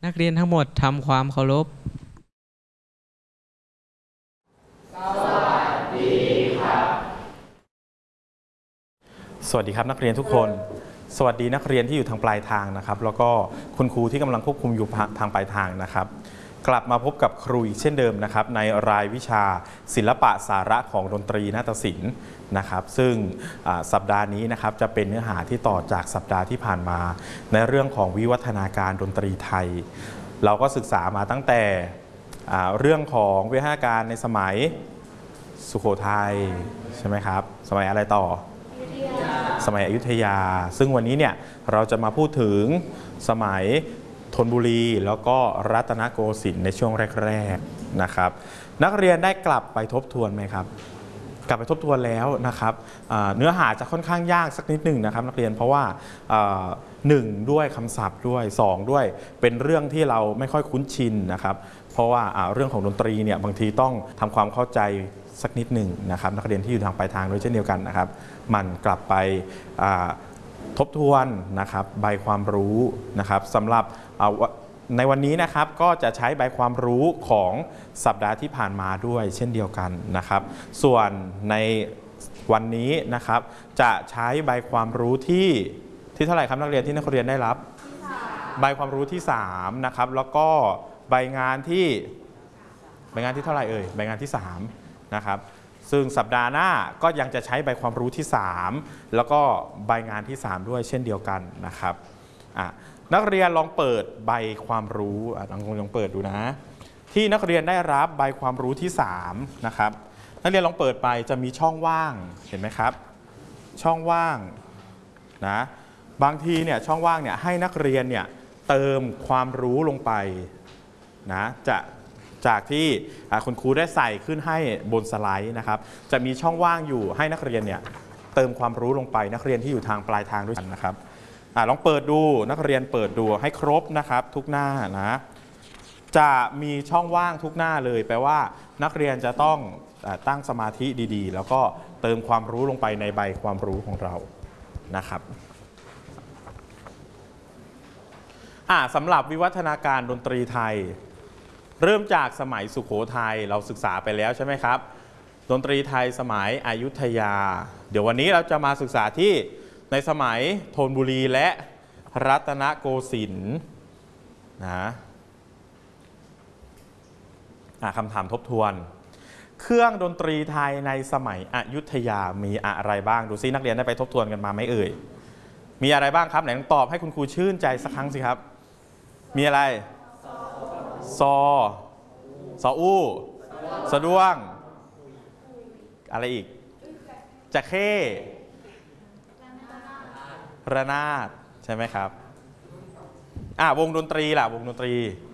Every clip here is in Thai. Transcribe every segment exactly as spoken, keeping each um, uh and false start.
นักเรียนทั้งหมดทำความเคารพสวัสดีครับสวัสดีครับนักเรียนทุกคนสวัสดีนักเรียนที่อยู่ทางปลายทางนะครับแล้วก็คุณครูที่กำลังควบคุมอยู่ทางปลายทางนะครับกลับมาพบกับครูอีกเช่นเดิมนะครับในรายวิชาศิลปะสาระของดนตรีนาฏศิลป์นะครับซึ่งสัปดาห์นี้นะครับจะเป็นเนื้อหาที่ต่อจากสัปดาห์ที่ผ่านมาในเรื่องของวิวัฒนาการดนตรีไทยเราก็ศึกษามาตั้งแต่เรื่องของวิวัฒนาการในสมัยสุโขทัยใช่ไหมครับสมัยอะไรต่อสมัยอยุธยาซึ่งวันนี้เนี่ยเราจะมาพูดถึงสมัยธนบุรีแล้วก็รัตนโกสินทร์ในช่วงแรกๆนะครับนักเรียนได้กลับไปทบทวนไหมครับกลับไปทบทวนแล้วนะครับเนื้อหาจะค่อนข้างยากสักนิดหนึ่งนะครับนักเรียนเพราะว่าหนึ่งด้วยคำศัพท์ด้วยสองด้วยเป็นเรื่องที่เราไม่ค่อยคุ้นชินนะครับเพราะว่าเรื่องของดนตรีเนี่ยบางทีต้องทำความเข้าใจสักนิดหนึ่งนะครับนักเรียนที่อยู่ทางปลายทางด้วยเช่นเดียวกันนะครับมันกลับไปทบทวนนะครับใบความรู้นะครับสำหรับในวันนี้นะครับก็จะใช้ใบความรู้ของสัปดาห์ที่ผ่านมาด้วยเช่นเดียวกันนะครับส่วนในวันนี้นะครับจะใช้ใบความรู้ที่ที่เท่าไหร่ครับนักเรียนที่นักเรียนได้รับใบความรู้ที่สามนะครับแล้วก็ใบงานที่ใบงานที่เท่าไหร่เอ่ยใบงานที่สามนะครับซึ่งสัปดาห์หน้าก็ยังจะใช้ใบความรู้ที่สามแล้วก็ใบงานที่สามด้วยเช่นเดียวกันนะครับนักเรียนลองเปิดใบความรู้ลองลองเปิดดูนะที่นักเรียนได้รับใบความรู้ที่สามนะครับนักเรียนลองเปิดไปจะมีช่องว่างเห็นไหมครับช่องว่างนะบางทีเนี่ยช่องว่างเนี่ยให้นักเรียนเนี่ยเติมความรู้ลงไปนะจะจากที่คุณครูได้ใส่ขึ้นให้บนสไลด์นะครับจะมีช่องว่างอยู่ให้นักเรียนเนี่ยเติมความรู้ลงไปนักเรียนที่อยู่ทางปลายทางด้วยกันนะครับอลองเปิดดูนักเรียนเปิดดูให้ครบนะครับทุกหน้านะจะมีช่องว่างทุกหน้าเลยแปลว่านักเรียนจะต้องตั้งสมาธิดีๆแล้วก็เติมความรู้ลงไปในใบความรู้ของเรานะครับสำหรับวิวัฒนาการดนตรีไทยเริ่มจากสมัยสุโขทัยเราศึกษาไปแล้วใช่ไหมครับดนตรีไทยสมัยอยุธยาเดี๋ยววันนี้เราจะมาศึกษาที่ในสมัยธนบุรีและรัตนโกสินทร์นะคำถามทบทวนเครื่องดนตรีไทยในสมัยอยุธยามีอะไรบ้างดูซินักเรียนได้ไปทบทวนกันมาไหมเอ่ยมีอะไรบ้างครับไหนลองตอบให้คุณครูชื่นใจสักครั้งสิครับมีอะไรซอซออู้สะด้วงอะไรอีกจะเข้ระนาดใช่ไหมครับอ่าวงดนตรีล่ะวงดนตรี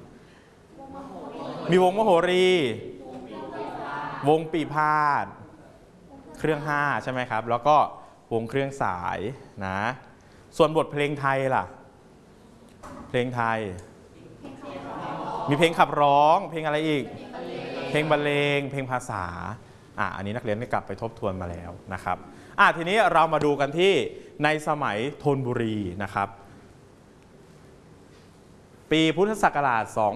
มีวงมโหรีวงปีพาทย์เครื่องห้าใช่ไหมครับแล้วก็วงเครื่องสายนะส่วนบทเพลงไทยล่ะเพลงไทยมีเพลงขับร้องเพลงอะไรอีกเพลงบรรเลงเพลงภาษาอ่ะอันนี้นักเรียนได้กลับไปทบทวนมาแล้วนะครับอ่ะทีนี้เรามาดูกันที่ในสมัยธนบุรีนะครับปีพุทธศักราชสอง